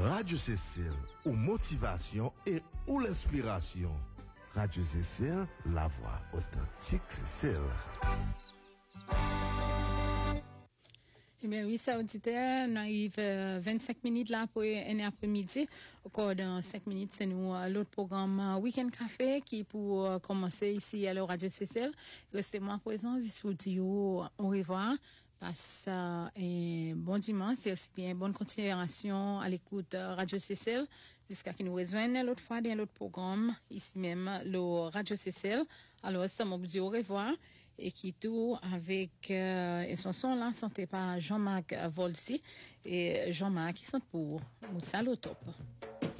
Radio Cécile, ou motivation et ou l'inspiration. Radio Cécile, la voix authentique Cécile. Eh bien oui, ça auditeur, on arrive 25 minutes là pour un après-midi. Encore dans 5 minutes, c'est nous l'autre programme Weekend Café qui pour commencer ici à la Radio Cécile. Restez-moi présents, je vous dis au revoir. Passe un bon dimanche et aussi bien bonne continuation à l'écoute Radio Cécile jusqu'à ce que nous rejoignent l'autre fois dans l'autre programme ici même le Radio Cécile. Alors ça m'a dit au revoir et qui tout avec une chanson là chantée par Jean-Marc Volsi et Jean-Marc qui sont pour Moussa le top.